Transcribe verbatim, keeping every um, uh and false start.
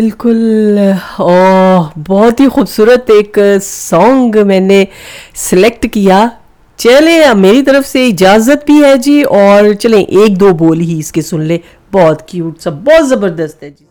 बिल्कुल। ओह, बहुत ही खूबसूरत एक सॉन्ग मैंने सिलेक्ट किया। चलें, अब मेरी तरफ से इजाज़त भी है जी, और चलें एक दो बोल ही इसके सुन ले। बहुत क्यूट सा, बहुत ज़बरदस्त है जी।